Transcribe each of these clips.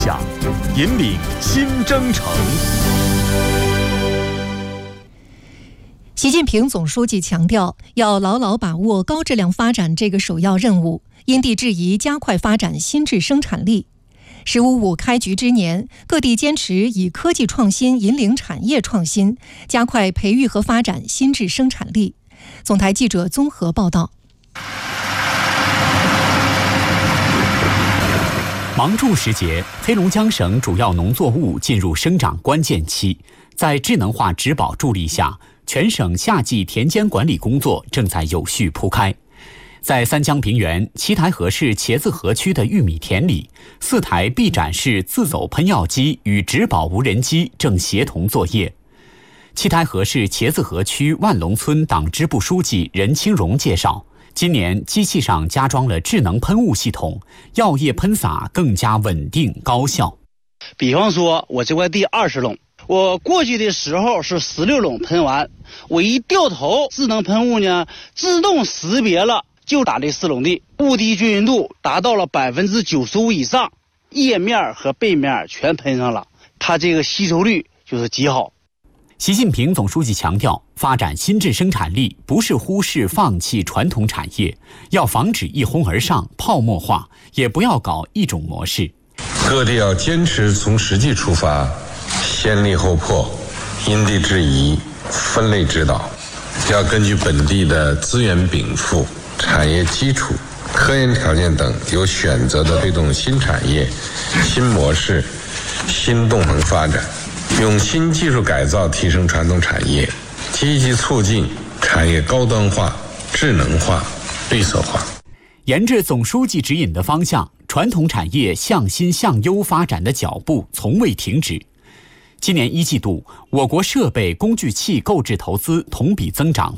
引领新征程。 习近平总书记强调，要牢牢把握高质量发展这个首要任务，因地制宜加快发展新质生产力。“15+5”开局之年，各地坚持以科技创新引领产业创新，加快培育和发展新质生产力。总台记者综合报道。 芒种时节，黑龙江省主要农作物进入生长关键期。在智能化植保助力下，全省夏季田间管理工作正在有序铺开。在三江平原七台河市茄子河区的玉米田里，4台 B 展式自走喷药机与植保无人机正协同作业。七台河市茄子河区万隆村党支部书记任清荣介绍，今年机器上加装了智能喷雾系统，药液喷洒更加稳定高效。 比方说，我这块地20垄，我过去的时候是16垄喷完，我一掉头，智能喷雾呢自动识别了，就打这4垄地，雾滴均匀度达到了95%以上，叶面和背面全喷上了，它这个吸收率就是极好。 习近平总书记强调，发展新质生产力不是忽视放弃传统产业，要防止一哄而上泡沫化，也不要搞一种模式。 各地要坚持从实际出发，先立后破，因地制宜，分类指导，要根据本地的资源禀赋、产业基础、科研条件等，有选择的推动新产业、新模式、新动能发展，用新技术改造提升传统产业，积极促进产业高端化、智能化、绿色化。 沿着总书记指引的方向，传统产业向新向优发展的脚步从未停止。今年1季度，我国设备工具器购置投资同比增长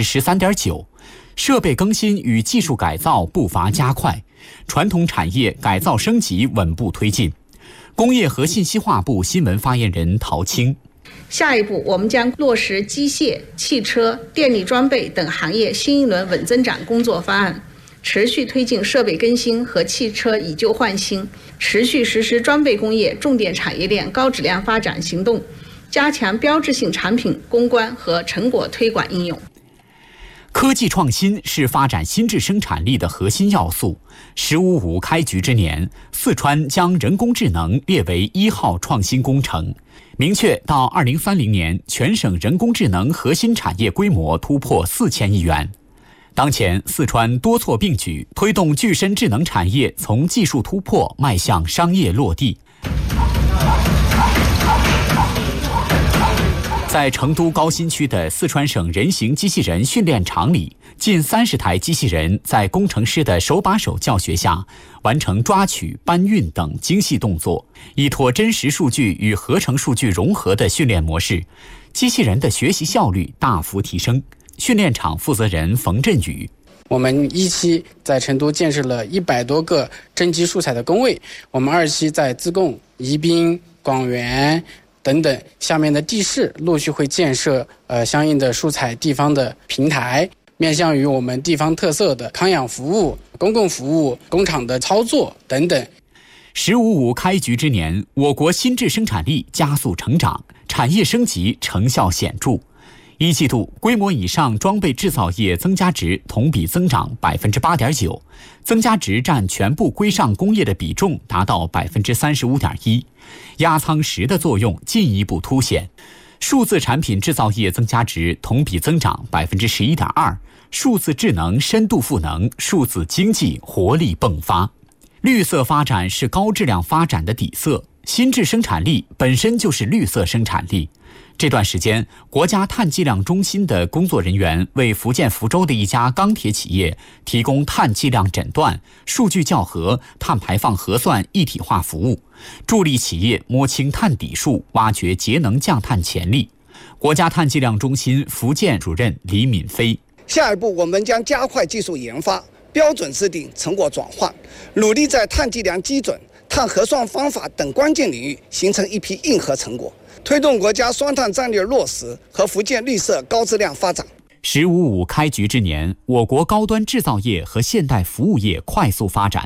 13.9%，设备更新与技术改造步伐加快，传统产业改造升级稳步推进。工业和信息化部新闻发言人陶青： 下一步，我们将落实机械、汽车、电力装备等行业新一轮稳增长工作方案，持续推进设备更新和汽车以旧换新，持续实施装备工业重点产业链高质量发展行动，加强标志性产品攻关和成果推广应用。 科技创新是发展新质生产力的核心要素。“15+5”开局之年，四川将人工智能列为1号创新工程，明确到2030年，全省人工智能核心产业规模突破4000亿元。当前，四川多措并举，推动具身智能产业从技术突破迈向商业落地。在成都高新区的四川省人形机器人训练场里，近30台机器人在工程师的手把手教学下，完成抓取、搬运等精细动作。依托真实数据与合成数据融合的训练模式，机器人的学习效率大幅提升。训练场负责人冯振宇： 我们1期在成都建设了100多个真机素材的工位，我们2期在自贡、宜宾、广元等等下面的地市陆续会建设相应的素材地方的平台，面向于我们地方特色的康养服务、公共服务、工厂的操作等等。 “15+5”开局之年，我国新质生产力加速成长，产业升级成效显著。1季度，规模以上装备制造业增加值同比增长8.9%，增加值占全部规上工业的比重达到35.1%，压舱石的作用进一步凸显。数字产品制造业增加值同比增长11.2%，数字智能深度赋能，数字经济活力迸发。绿色发展是高质量发展的底色，新质生产力本身就是绿色生产力。这段时间，国家碳计量中心的工作人员为福建福州的一家钢铁企业提供碳计量诊断、数据校核、碳排放核算一体化服务，助力企业摸清碳底数，挖掘节能降碳潜力。国家碳计量中心福建主任李敏飞： 下一步，我们将加快技术研发、标准制定、成果转换，努力在碳计量基准、碳核算方法等关键领域形成一批硬核成果，推动国家双碳战略落实和福建绿色高质量发展。 “15+5”开局之年，我国高端制造业和现代服务业快速发展，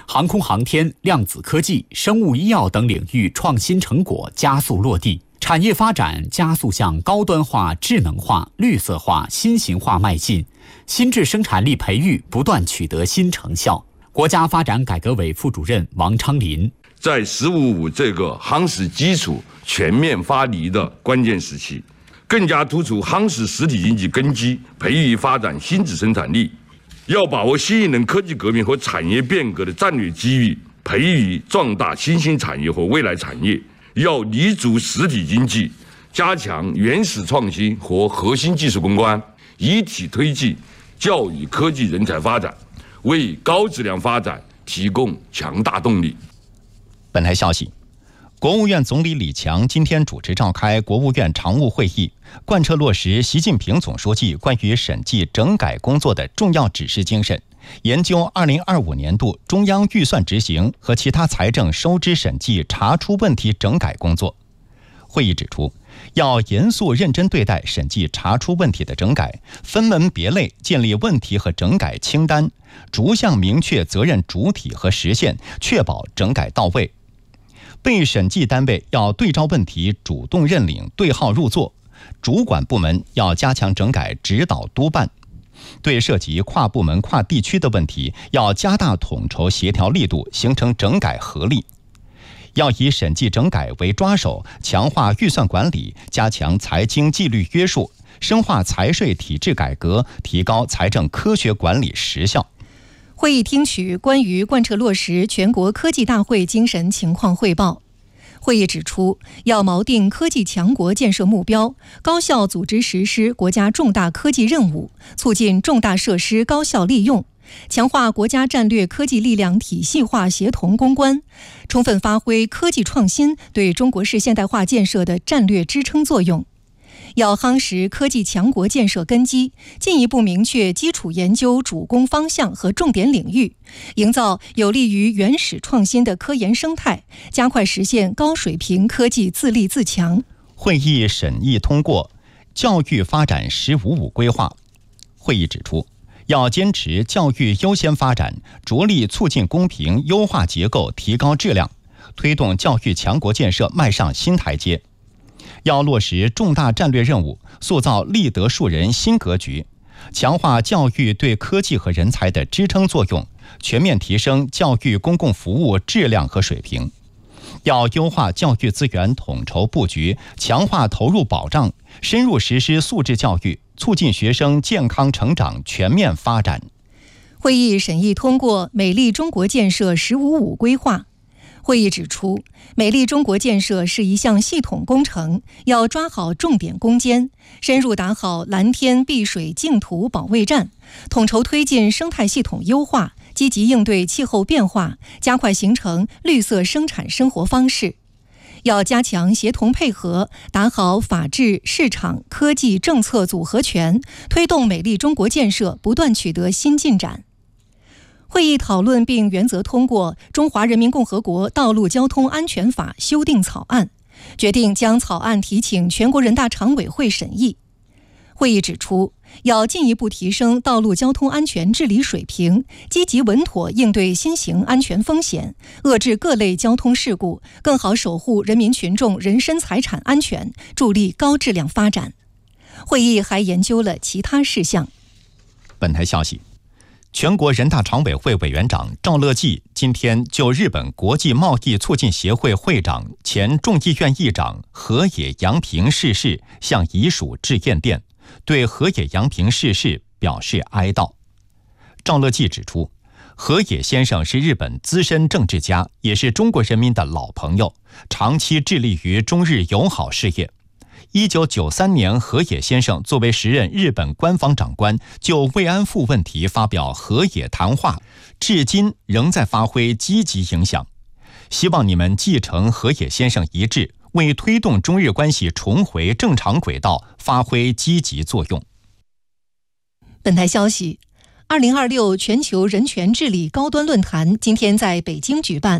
航空航天、量子科技、生物医药等领域创新成果加速落地，产业发展加速向高端化、智能化、绿色化、新型化迈进，新质生产力培育不断取得新成效。国家发展改革委副主任王昌林在“15+5”这个夯实基础全面发力的关键时期，更加突出夯实实体经济根基，培育发展新质生产力，要把握新一轮科技革命和产业变革的战略机遇，培育壮大新兴产业和未来产业，要立足实体经济，加强原始创新和核心技术攻关，一体推进教育科技人才发展，为高质量发展提供强大动力。 本台消息，国务院总理李强今天主持召开国务院常务会议，贯彻落实习近平总书记关于审计整改工作的重要指示精神，研究2025年度中央预算执行和其他财政收支审计查出问题整改工作。会议指出，要严肃认真对待审计查出问题的整改，分门别类建立问题和整改清单，逐项明确责任主体和时限，确保整改到位。被审计单位要对照问题主动认领、对号入座，主管部门要加强整改指导督办，对涉及跨部门、跨地区的问题要加大统筹协调力度，形成整改合力。要以审计整改为抓手，强化预算管理，加强财经纪律约束，深化财税体制改革，提高财政科学管理实效。 会议听取关于贯彻落实全国科技大会精神情况汇报。会议指出，要锚定科技强国建设目标，高效组织实施国家重大科技任务，促进重大设施高效利用，强化国家战略科技力量体系化协同攻关，充分发挥科技创新对中国式现代化建设的战略支撑作用。要夯实科技强国建设根基，进一步明确基础研究主攻方向和重点领域，营造有利于原始创新的科研生态，加快实现高水平科技自立自强。 会议审议通过教育发展“15+5”规划。会议指出，要坚持教育优先发展，着力促进公平，优化结构，提高质量，推动教育强国建设迈上新台阶。要落实重大战略任务，塑造立德树人新格局，强化教育对科技和人才的支撑作用，全面提升教育公共服务质量和水平。要优化教育资源统筹布局，强化投入保障，深入实施素质教育，促进学生健康成长全面发展。 会议审议通过美丽中国建设“15+5”规划。会议指出，美丽中国建设是一项系统工程，要抓好重点攻坚，深入打好蓝天碧水净土保卫战，统筹推进生态系统优化，积极应对气候变化，加快形成绿色生产生活方式。要加强协同配合，打好法治、市场、科技政策组合拳，推动美丽中国建设不断取得新进展。会议讨论并原则通过《中华人民共和国道路交通安全法》修订草案，决定将草案提请全国人大常委会审议。会议指出，要进一步提升道路交通安全治理水平，积极稳妥应对新型安全风险，遏制各类交通事故，更好守护人民群众人身财产安全，助力高质量发展。会议还研究了其他事项。 本台消息，全国人大常委会委员长赵乐际今天就日本国际贸易促进协会会长、前众议院议长河野洋平逝世向遗属致唁电，对河野洋平逝世表示哀悼。赵乐际指出，河野先生是日本资深政治家，也是中国人民的老朋友，长期致力于中日友好事业。1993年，河野先生作为时任日本官方长官，就慰安妇问题发表河野谈话，至今仍在发挥积极影响。希望你们继承河野先生遗志，为推动中日关系重回正常轨道发挥积极作用。 本台消息，2026全球人权治理高端论坛今天在北京举办。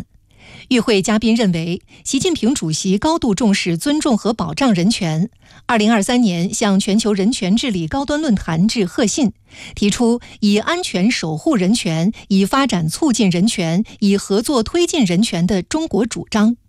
与会嘉宾认为，习近平主席高度重视尊重和保障人权。2023年向全球人权治理高端论坛致贺信，提出以安全守护人权、以发展促进人权、以合作推进人权的中国主张。